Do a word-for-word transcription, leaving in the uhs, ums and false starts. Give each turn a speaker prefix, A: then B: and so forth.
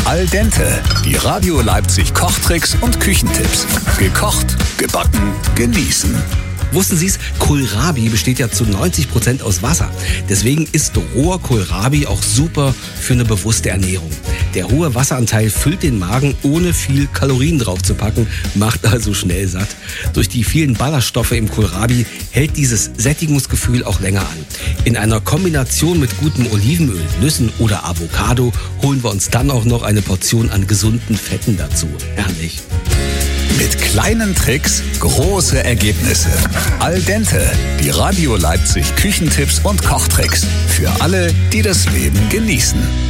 A: Al dente, die Radio Leipzig Kochtricks und Küchentipps. Gekocht, gebacken, genießen.
B: Wussten Sie es? Kohlrabi besteht ja zu neunzig Prozent aus Wasser. Deswegen ist roher Kohlrabi auch super für eine bewusste Ernährung. Der hohe Wasseranteil füllt den Magen, ohne viel Kalorien draufzupacken, macht also schnell satt. Durch die vielen Ballaststoffe im Kohlrabi hält dieses Sättigungsgefühl auch länger an. In einer Kombination mit gutem Olivenöl, Nüssen oder Avocado holen wir uns dann auch noch eine Portion an gesunden Fetten dazu. Herrlich.
A: Mit kleinen Tricks große Ergebnisse. Al dente, die Radio Leipzig Küchentipps und Kochtricks. Für alle, die das Leben genießen.